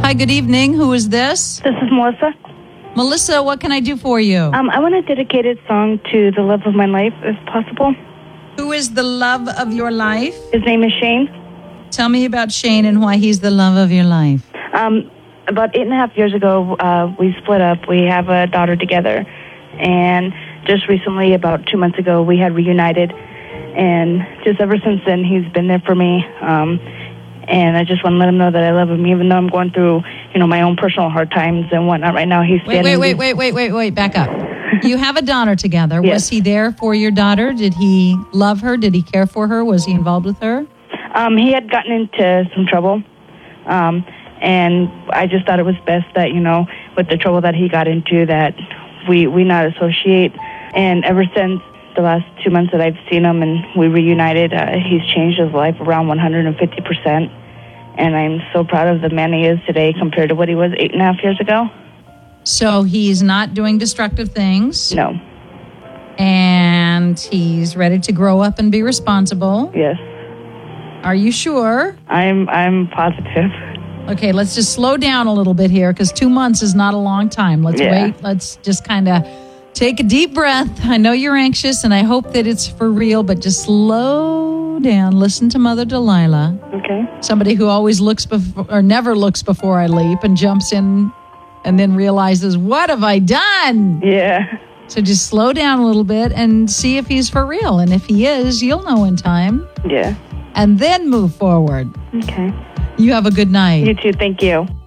Hi, good evening. Who is this? This is Melissa. Melissa, what can I do for you? I want a dedicated song to the love of my life, if possible. Who is the love of your life? His name is Shane. Tell me about Shane and why he's the love of your life. About 8.5 years ago, we split up. We have a daughter together. And just recently, about 2 months ago, we had reunited. And just ever since then, he's been there for me. And I just want to let him know that I love him, even though I'm going through, my own personal hard times and whatnot. Right now, he's standing. Wait, back up. You have a daughter together. Yes. Was he there for your daughter? Did he love her? Did he care for her? Was he involved with her? He had gotten into some trouble. And I just thought it was best that, with the trouble that he got into, that we not associate. And ever since the last 2 months that I've seen him and we reunited, he's changed his life around 150%. And I'm so proud of the man he is today compared to what he was 8.5 years ago. So he's not doing destructive things? No. And he's ready to grow up and be responsible? Yes. Are you sure? I'm positive. Okay, let's just slow down a little bit here because 2 months is not a long time. Let's wait. Let's just kind of take a deep breath. I know you're anxious and I hope that it's for real, but just slow down. Listen to Mother Delilah. Okay. Somebody who always looks before or never looks before I leap and jumps in and then realizes, what have I done? Yeah. So just slow down a little bit and see if he's for real. And if he is, you'll know in time. Yeah. And then move forward. Okay. You have a good night. You too. Thank you.